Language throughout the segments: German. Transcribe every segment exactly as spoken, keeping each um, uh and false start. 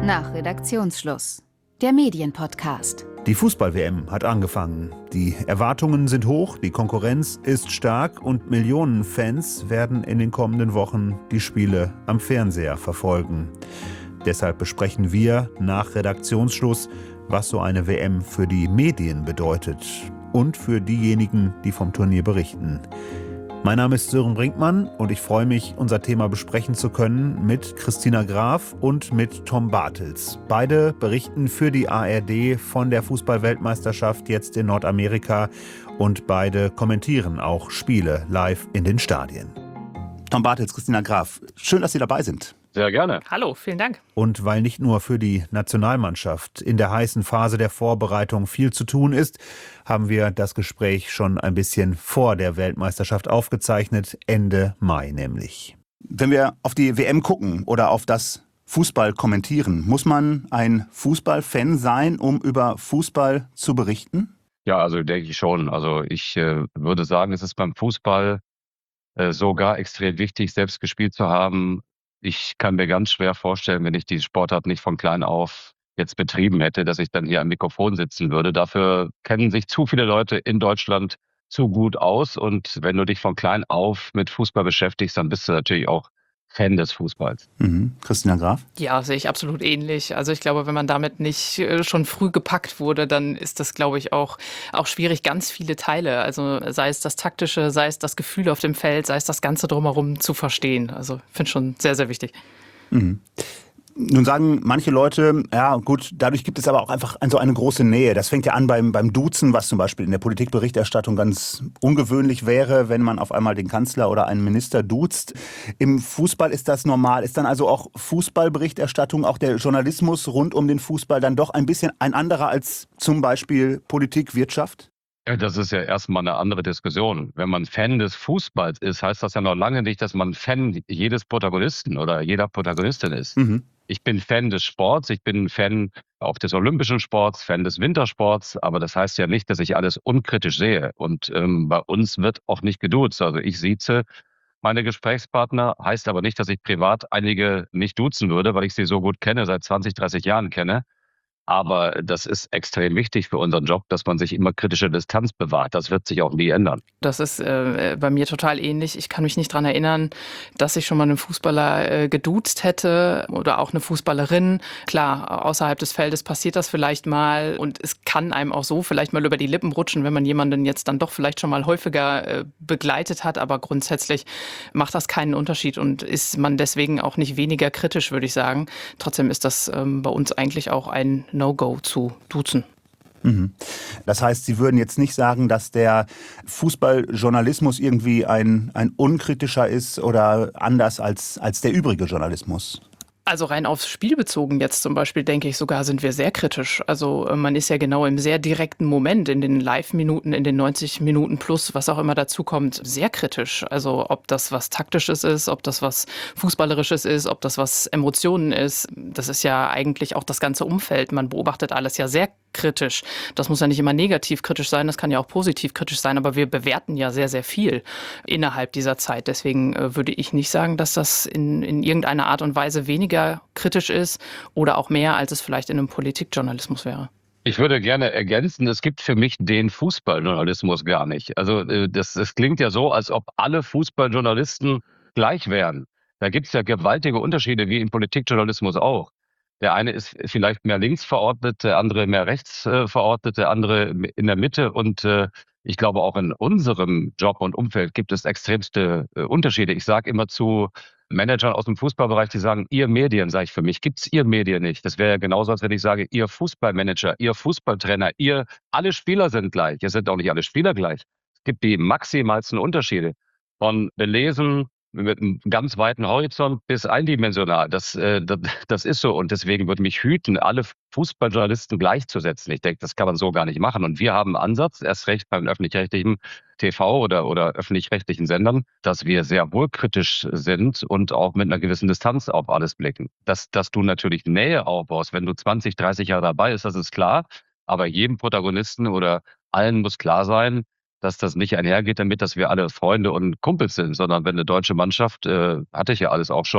Nach Redaktionsschluss. Der Medienpodcast. Die Fußball-W M hat angefangen. Die Erwartungen sind hoch, die Konkurrenz ist stark und Millionen Fans werden in den kommenden Wochen die Spiele am Fernseher verfolgen. Deshalb besprechen wir nach Redaktionsschluss, was so eine W M für die Medien bedeutet und für diejenigen, die vom Turnier berichten. Mein Name ist Sören Brinkmann und ich freue mich, unser Thema besprechen zu können mit Christina Graf und mit Tom Bartels. Beide berichten für die A R D von der Fußball-Weltmeisterschaft jetzt in Nordamerika und beide kommentieren auch Spiele live in den Stadien. Tom Bartels, Christina Graf, schön, dass Sie dabei sind. Sehr gerne. Hallo, vielen Dank. Und weil nicht nur für die Nationalmannschaft in der heißen Phase der Vorbereitung viel zu tun ist, haben wir das Gespräch schon ein bisschen vor der Weltmeisterschaft aufgezeichnet, Ende Mai nämlich. Wenn wir auf die W M gucken oder auf das Fußball kommentieren, muss man ein Fußballfan sein, um über Fußball zu berichten? Ja, also denke ich schon. Also ich äh, würde sagen, es ist beim Fußball äh, sogar extrem wichtig, selbst gespielt zu haben. Ich kann mir ganz schwer vorstellen, wenn ich die Sportart nicht von klein auf jetzt betrieben hätte, dass ich dann hier am Mikrofon sitzen würde. Dafür kennen sich zu viele Leute in Deutschland zu gut aus. Und wenn du dich von klein auf mit Fußball beschäftigst, dann bist du natürlich auch Fan des Fußballs. Mhm. Christina Graf? Ja, sehe ich absolut ähnlich. Also ich glaube, wenn man damit nicht äh, schon früh gepackt wurde, dann ist das, glaube ich, auch, auch schwierig, ganz viele Teile, also sei es das Taktische, sei es das Gefühl auf dem Feld, sei es das Ganze drumherum zu verstehen. Also ich finde es schon sehr, sehr wichtig. Mhm. Nun sagen manche Leute, ja gut, dadurch gibt es aber auch einfach so eine große Nähe. Das fängt ja an beim, beim Duzen, was zum Beispiel in der Politikberichterstattung ganz ungewöhnlich wäre, wenn man auf einmal den Kanzler oder einen Minister duzt. Im Fußball ist das normal. Ist dann also auch Fußballberichterstattung, auch der Journalismus rund um den Fußball dann doch ein bisschen ein anderer als zum Beispiel Politik, Wirtschaft? Ja, das ist ja erstmal eine andere Diskussion. Wenn man Fan des Fußballs ist, heißt das ja noch lange nicht, dass man Fan jedes Protagonisten oder jeder Protagonistin ist. Mhm. Ich bin Fan des Sports, ich bin Fan auch des olympischen Sports, Fan des Wintersports, aber das heißt ja nicht, dass ich alles unkritisch sehe. Und ähm, bei uns wird auch nicht geduzt. Also ich sieze meine Gesprächspartner, heißt aber nicht, dass ich privat einige nicht duzen würde, weil ich sie so gut kenne, seit zwanzig, dreißig Jahren kenne. Aber das ist extrem wichtig für unseren Job, dass man sich immer kritische Distanz bewahrt. Das wird sich auch nie ändern. Das ist äh, bei mir total ähnlich. Ich kann mich nicht dran erinnern, dass ich schon mal einen Fußballer äh, geduzt hätte oder auch eine Fußballerin. Klar, außerhalb des Feldes passiert das vielleicht mal und es kann einem auch so vielleicht mal über die Lippen rutschen, wenn man jemanden jetzt dann doch vielleicht schon mal häufiger äh, begleitet hat. Aber grundsätzlich macht das keinen Unterschied und ist man deswegen auch nicht weniger kritisch, würde ich sagen. Trotzdem ist das ähm, bei uns eigentlich auch ein No-Go zu duzen. Mhm. Das heißt, Sie würden jetzt nicht sagen, dass der Fußballjournalismus irgendwie ein, ein unkritischer ist oder anders als, als der übrige Journalismus? Also rein aufs Spiel bezogen jetzt zum Beispiel, denke ich sogar, sind wir sehr kritisch. Also äh, man ist ja genau im sehr direkten Moment, in den Live-Minuten, in den neunzig Minuten plus, was auch immer dazu kommt, sehr kritisch. Also ob das was Taktisches ist, ob das was Fußballerisches ist, ob das was Emotionen ist. Das ist ja eigentlich auch das ganze Umfeld. Man beobachtet alles ja sehr kritisch. Das muss ja nicht immer negativ kritisch sein, das kann ja auch positiv kritisch sein, aber wir bewerten ja sehr, sehr viel innerhalb dieser Zeit. Deswegen äh, würde ich nicht sagen, dass das in, in irgendeiner Art und Weise weniger kritisch ist oder auch mehr, als es vielleicht in einem Politikjournalismus wäre. Ich würde gerne ergänzen, es gibt für mich den Fußballjournalismus gar nicht. Also äh, das, das klingt ja so, als ob alle Fußballjournalisten gleich wären. Da gibt es ja gewaltige Unterschiede, wie im Politikjournalismus auch. Der eine ist vielleicht mehr links verordnet, der andere mehr rechts äh, verordnet, der andere in der Mitte. Und äh, ich glaube, auch in unserem Job und Umfeld gibt es extremste äh, Unterschiede. Ich sage immer zu Managern aus dem Fußballbereich, die sagen, ihr Medien, sage ich für mich, gibt's ihr Medien nicht. Das wäre ja genauso, als wenn ich sage, ihr Fußballmanager, ihr Fußballtrainer, ihr, alle Spieler sind gleich. Es sind auch nicht alle Spieler gleich. Es gibt die maximalsten Unterschiede von belesen, mit einem ganz weiten Horizont bis eindimensional. Das, äh, das, das ist so. Und deswegen würde mich hüten, alle Fußballjournalisten gleichzusetzen. Ich denke, das kann man so gar nicht machen. Und wir haben einen Ansatz, erst recht beim öffentlich-rechtlichen T V oder, oder öffentlich-rechtlichen Sendern, dass wir sehr wohl kritisch sind und auch mit einer gewissen Distanz auf alles blicken. Dass, dass du natürlich Nähe aufbaust, wenn du zwanzig, dreißig Jahre dabei bist, das ist klar. Aber jedem Protagonisten oder allen muss klar sein, dass das nicht einhergeht damit, dass wir alle Freunde und Kumpels sind, sondern wenn eine deutsche Mannschaft, äh, hatte ich ja alles auch schon,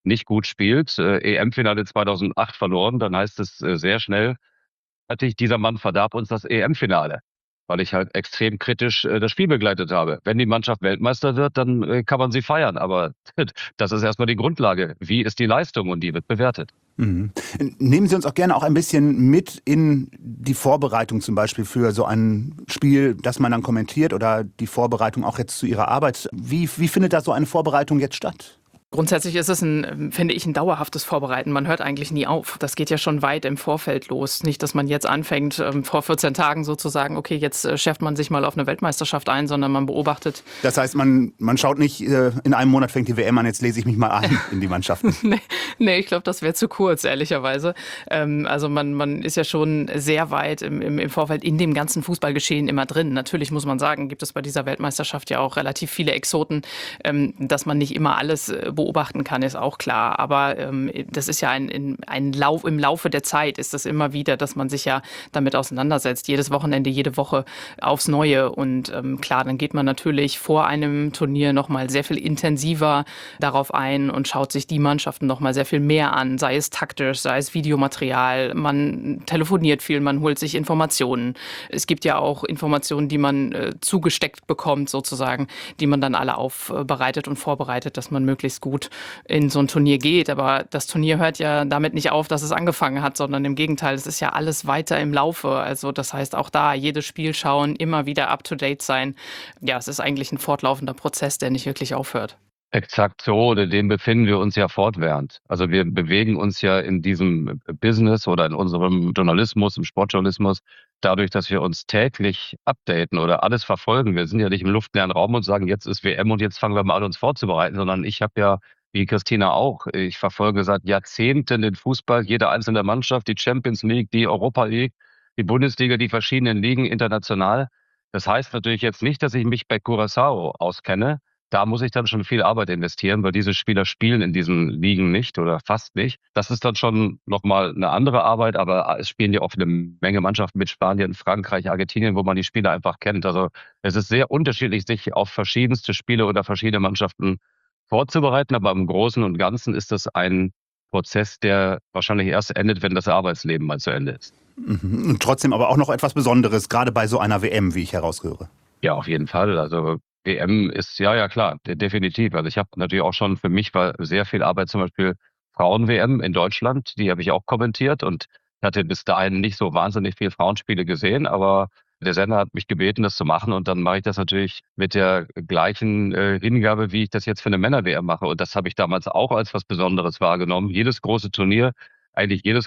nicht gut spielt, äh, E M-Finale zweitausendacht verloren, dann heißt es äh, sehr schnell, fertig, dieser Mann verdarb uns das E M-Finale, weil ich halt extrem kritisch äh, das Spiel begleitet habe. Wenn die Mannschaft Weltmeister wird, dann äh, kann man sie feiern, aber das ist erstmal die Grundlage. Wie ist die Leistung und die wird bewertet. Mhm. Nehmen Sie uns auch gerne auch ein bisschen mit in die Vorbereitung zum Beispiel für so ein Spiel, das man dann kommentiert oder die Vorbereitung auch jetzt zu Ihrer Arbeit. Wie, wie findet da so eine Vorbereitung jetzt statt? Grundsätzlich ist es ein, finde ich, ein dauerhaftes Vorbereiten. Man hört eigentlich nie auf. Das geht ja schon weit im Vorfeld los. Nicht, dass man jetzt anfängt, ähm, vor vierzehn Tagen sozusagen, okay, jetzt äh, schärft man sich mal auf eine Weltmeisterschaft ein, sondern man beobachtet. Das heißt, man, man schaut nicht, äh, in einem Monat fängt die W M an, jetzt lese ich mich mal ein in die Mannschaften. nee, nee, ich glaube, das wäre zu kurz, ehrlicherweise. Ähm, also man, man ist ja schon sehr weit im, im, im Vorfeld in dem ganzen Fußballgeschehen immer drin. Natürlich muss man sagen, gibt es bei dieser Weltmeisterschaft ja auch relativ viele Exoten, ähm, dass man nicht immer alles äh, beobachten kann, ist auch klar. Aber ähm, das ist ja ein, ein Lauf, im Laufe der Zeit ist das immer wieder, dass man sich ja damit auseinandersetzt. Jedes Wochenende, jede Woche aufs Neue. Und ähm, klar, dann geht man natürlich vor einem Turnier nochmal sehr viel intensiver darauf ein und schaut sich die Mannschaften nochmal sehr viel mehr an, sei es taktisch, sei es Videomaterial. Man telefoniert viel, man holt sich Informationen. Es gibt ja auch Informationen, die man äh, zugesteckt bekommt sozusagen, die man dann alle aufbereitet und vorbereitet, dass man möglichst gut in so ein Turnier geht. Aber das Turnier hört ja damit nicht auf, dass es angefangen hat, sondern im Gegenteil, es ist ja alles weiter im Laufe. Also das heißt auch da, jedes Spiel schauen, immer wieder up-to-date sein. Ja, es ist eigentlich ein fortlaufender Prozess, der nicht wirklich aufhört. Exakt so, in dem befinden wir uns ja fortwährend. Also wir bewegen uns ja in diesem Business oder in unserem Journalismus, im Sportjournalismus, dadurch, dass wir uns täglich updaten oder alles verfolgen. Wir sind ja nicht im luftleeren Raum und sagen, jetzt ist W M und jetzt fangen wir mal an, uns vorzubereiten, sondern ich habe ja, wie Christina auch, ich verfolge seit Jahrzehnten den Fußball, jede einzelne Mannschaft, die Champions League, die Europa League, die Bundesliga, die verschiedenen Ligen international. Das heißt natürlich jetzt nicht, dass ich mich bei Curaçao auskenne. Da muss ich dann schon viel Arbeit investieren, weil diese Spieler spielen in diesen Ligen nicht oder fast nicht. Das ist dann schon nochmal eine andere Arbeit, aber es spielen ja auch eine Menge Mannschaften mit Spanien, Frankreich, Argentinien, wo man die Spieler einfach kennt. Also es ist sehr unterschiedlich, sich auf verschiedenste Spiele oder verschiedene Mannschaften vorzubereiten, aber im Großen und Ganzen ist das ein Prozess, der wahrscheinlich erst endet, wenn das Arbeitsleben mal zu Ende ist. Mhm. Und trotzdem aber auch noch etwas Besonderes, gerade bei so einer W M, wie ich heraushöre. Ja, auf jeden Fall. Also W M ist, ja, ja, klar, de- definitiv. Also ich habe natürlich auch schon, für mich war sehr viel Arbeit zum Beispiel Frauen-W M in Deutschland, die habe ich auch kommentiert und ich hatte bis dahin nicht so wahnsinnig viel Frauenspiele gesehen, aber der Sender hat mich gebeten, das zu machen und dann mache ich das natürlich mit der gleichen äh, Hingabe, wie ich das jetzt für eine Männer-W M mache und das habe ich damals auch als was Besonderes wahrgenommen. Jedes große Turnier, eigentlich jedes